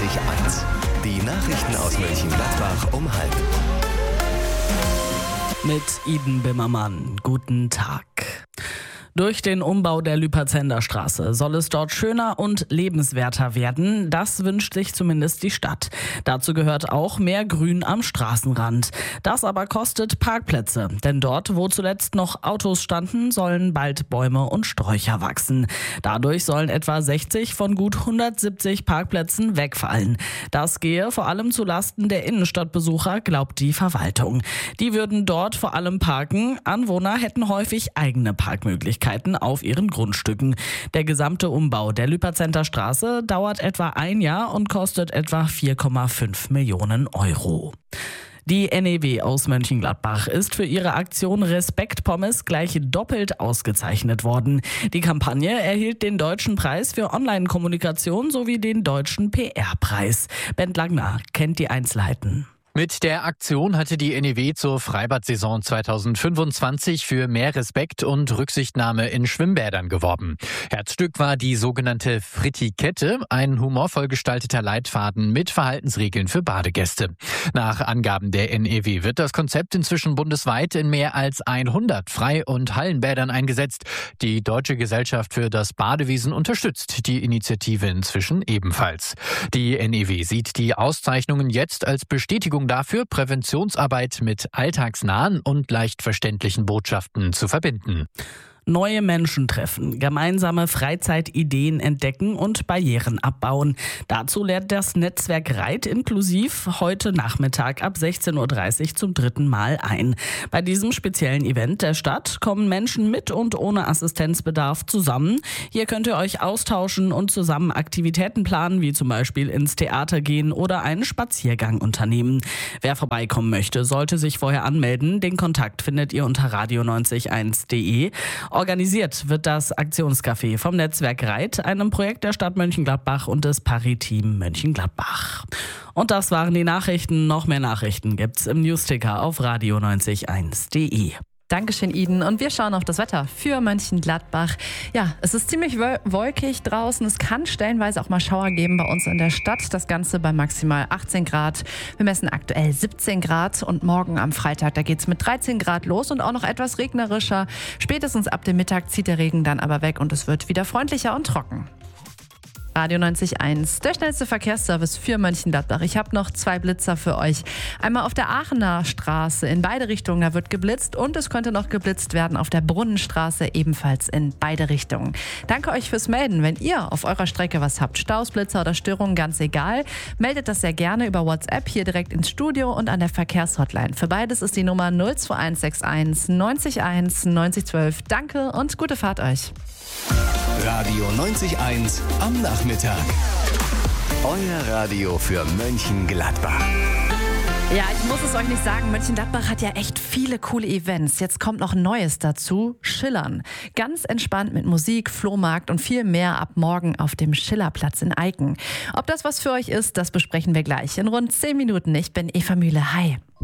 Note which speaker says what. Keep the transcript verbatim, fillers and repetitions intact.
Speaker 1: eins. Die Nachrichten aus Mönchengladbach um halb.
Speaker 2: Mit Iden Bimmermann. Guten Tag. Durch den Umbau der Lüperzender Straße soll es dort schöner und lebenswerter werden. Das wünscht sich zumindest die Stadt. Dazu gehört auch mehr Grün am Straßenrand. Das aber kostet Parkplätze. Denn dort, wo zuletzt noch Autos standen, sollen bald Bäume und Sträucher wachsen. Dadurch sollen etwa sechzig von gut hundertsiebzig Parkplätzen wegfallen. Das gehe vor allem zu Lasten der Innenstadtbesucher, glaubt die Verwaltung. Die würden dort vor allem parken. Anwohner hätten häufig eigene Parkmöglichkeiten auf ihren Grundstücken. Der gesamte Umbau der Lüperzender Straße dauert etwa ein Jahr und kostet etwa vier Komma fünf Millionen Euro. Die N E W aus Mönchengladbach ist für ihre Aktion Respekt Pommes gleich doppelt ausgezeichnet worden. Die Kampagne erhielt den Deutschen Preis für Online-Kommunikation sowie den Deutschen P R-Preis. Bent Langner kennt die Einzelheiten.
Speaker 3: Mit der Aktion hatte die N E W zur Freibad-Saison zweitausendfünfundzwanzig für mehr Respekt und Rücksichtnahme in Schwimmbädern geworben. Herzstück war die sogenannte Fritikette, ein humorvoll gestalteter Leitfaden mit Verhaltensregeln für Badegäste. Nach Angaben der N E W wird das Konzept inzwischen bundesweit in mehr als hundert Frei- und Hallenbädern eingesetzt. Die Deutsche Gesellschaft für das Badewesen unterstützt die Initiative inzwischen ebenfalls. Die N E W sieht die Auszeichnungen jetzt als Bestätigung dafür, Präventionsarbeit mit alltagsnahen und leicht verständlichen Botschaften zu verbinden.
Speaker 2: Neue Menschen treffen, gemeinsame Freizeitideen entdecken und Barrieren abbauen. Dazu lädt das Netzwerk Reit inklusiv heute Nachmittag ab sechzehn Uhr dreißig zum dritten Mal ein. Bei diesem speziellen Event der Stadt kommen Menschen mit und ohne Assistenzbedarf zusammen. Hier könnt ihr euch austauschen und zusammen Aktivitäten planen, wie zum Beispiel ins Theater gehen oder einen Spaziergang unternehmen. Wer vorbeikommen möchte, sollte sich vorher anmelden. Den Kontakt findet ihr unter radio neunzig eins punkt de. Organisiert wird das Aktionscafé vom Netzwerk Reit, einem Projekt der Stadt Mönchengladbach und des Pari-Team Mönchengladbach. Und das waren die Nachrichten. Noch mehr Nachrichten gibt's im Newsticker auf radio neunzig eins punkt de.
Speaker 4: Dankeschön, Iden. Und wir schauen auf das Wetter für Mönchengladbach. Ja, es ist ziemlich wolkig draußen. Es kann stellenweise auch mal Schauer geben bei uns in der Stadt. Das Ganze bei maximal achtzehn Grad. Wir messen aktuell siebzehn Grad. Und morgen am Freitag, da geht's mit dreizehn Grad los und auch noch etwas regnerischer. Spätestens ab dem Mittag zieht der Regen dann aber weg und es wird wieder freundlicher und trocken. Radio neunzig Komma eins, der schnellste Verkehrsservice für Mönchengladbach. Ich habe noch zwei Blitzer für euch. Einmal auf der Aachener Straße in beide Richtungen, da wird geblitzt und es könnte noch geblitzt werden auf der Brunnenstraße ebenfalls in beide Richtungen. Danke euch fürs Melden. Wenn ihr auf eurer Strecke was habt, Staus, Blitzer oder Störungen, ganz egal, meldet das sehr gerne über WhatsApp hier direkt ins Studio und an der Verkehrshotline. Für beides ist die Nummer null zwei eins sechs eins neunzig eins neunzig zwölf. Danke und gute Fahrt euch.
Speaker 1: Radio neunzig Komma eins am Nachmittag. Euer Radio für Mönchengladbach.
Speaker 4: Ja, ich muss es euch nicht sagen, Mönchengladbach hat ja echt viele coole Events. Jetzt kommt noch Neues dazu, Schillern. Ganz entspannt mit Musik, Flohmarkt und viel mehr ab morgen auf dem Schillerplatz in Eiken. Ob das was für euch ist, das besprechen wir gleich in rund zehn Minuten. Ich bin Eva Mühle. Hi.